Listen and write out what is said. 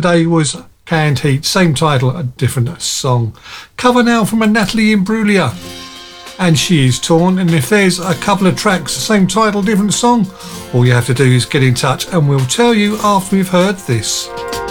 today was Canned Heat, same title, a different song. Cover now from a Natalie Imbruglia, and She Is Torn. And if there's a couple of tracks, same title, different song, all you have to do is get in touch and we'll tell you after we've heard this.